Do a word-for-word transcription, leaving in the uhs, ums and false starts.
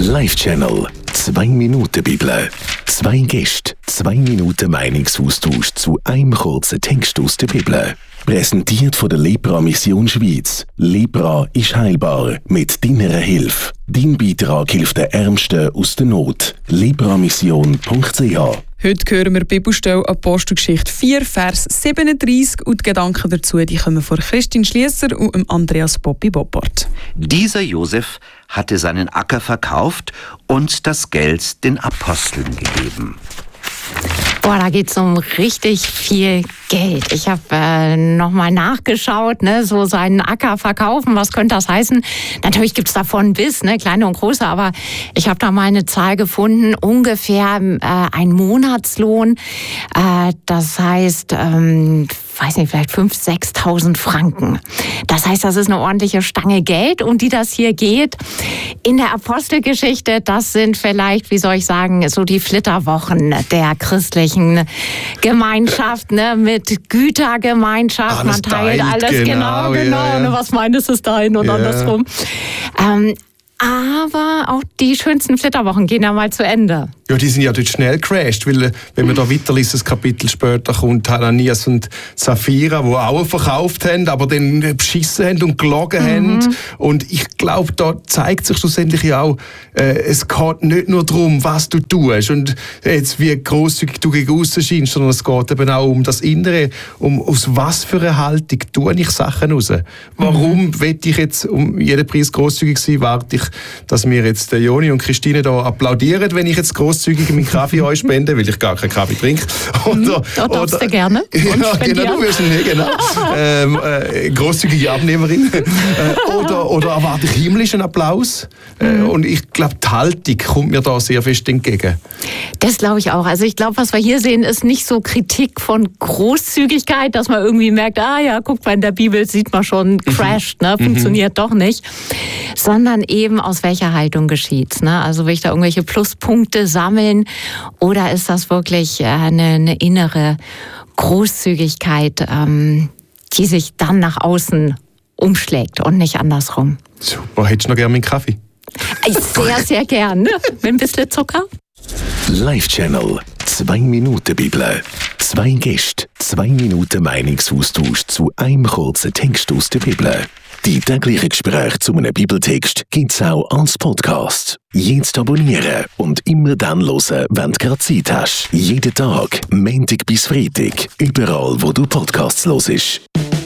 Live-Channel. Zwei Minuten Bibel. Zwei Gäste, zwei Minuten Meinungsaustausch zu einem kurzen Text aus der Bibel. Präsentiert von der Lepra Mission Schweiz. Lepra ist heilbar mit deiner Hilfe. Dein Beitrag hilft den Ärmsten aus der Not. lepramission punkt c h. Heute hören wir die Bibelstelle Apostelgeschichte vier, Vers siebenunddreissig und die Gedanken dazu die kommen von Christine Schliesser und Andreas Bobby Boppert. Dieser Josef hatte seinen Acker verkauft und das Geld den Aposteln gegeben. Boah, da geht's um richtig viel Geld. Ich habe äh, nochmal nachgeschaut, ne, so seinen Acker verkaufen, was könnte das heißen? Natürlich gibt's davon bis, ne, kleine und große, aber ich habe da mal eine Zahl gefunden, ungefähr äh, ein Monatslohn. Äh, das heißt, ähm, weiß nicht, vielleicht fünftausend, sechstausend Franken. Das heißt, das ist eine ordentliche Stange Geld, um die das hier geht. In der Apostelgeschichte, das sind vielleicht, wie soll ich sagen, so die Flitterwochen der christlichen Gemeinschaft, ne, mit Gütergemeinschaft. Alles Man teilt teilt, alles, genau, genau. genau. Ja, ja. Ne, was meint es dahin und Ja. andersrum. Ähm, aber auch die schönsten Flitterwochen gehen ja mal zu Ende. Ja, die sind ja dort schnell gecrashed, weil, wenn man da weiterliest, das Kapitel später kommt Hananias und Sapphira, die auch verkauft haben, aber dann beschissen haben und gelogen Mhm. haben. Und ich glaube, da zeigt sich schlussendlich ja auch, äh, es geht nicht nur darum, was du tust und jetzt wie grosszügig du gegen aussen scheinst, sondern es geht eben auch um das Innere, um aus was für eine Haltung tue ich Sachen raus. Warum mhm. will ich jetzt um jeden Preis grosszügig sein? Warte ich, dass mir jetzt der Joni und Christine da applaudieren, wenn ich jetzt grosszügig meinen Kaffee euch spende, weil ich gar keinen Kaffee trinke. Oder, Da darfst du gerne. ja, genau, du wirst nicht, genau. ähm, äh, grosszügige Abnehmerin. äh, oder, oder erwarte ich himmlischen Applaus. Äh, Mhm. Und ich glaube, die Haltung kommt mir da sehr fest entgegen. Das glaube ich auch. Also ich glaube, was wir hier sehen, ist nicht so Kritik von Großzügigkeit, dass man irgendwie merkt, ah ja, guck mal, in der Bibel sieht man schon, crasht, ne, funktioniert mhm. doch nicht. Sondern eben, aus welcher Haltung geschieht's, ne? Also will ich da irgendwelche Pluspunkte sammeln oder ist das wirklich äh, eine, eine innere Großzügigkeit, ähm, die sich dann nach außen umschlägt und nicht andersrum? Super, hättest du noch gerne meinen Kaffee? Sehr, sehr gern. Mit ein bisschen Zucker. Live-Channel. Zwei Minuten Bibel. Zwei Gäste, zwei Minuten Meinungsaustausch zu einem kurzen Text aus der Bibel. Die täglichen Gespräche zu einem Bibeltext gibt's auch als Podcast. Jetzt abonnieren und immer dann hören, wenn du gerade Zeit hast. Jeden Tag, Montag bis Freitag, überall wo du Podcasts hörst.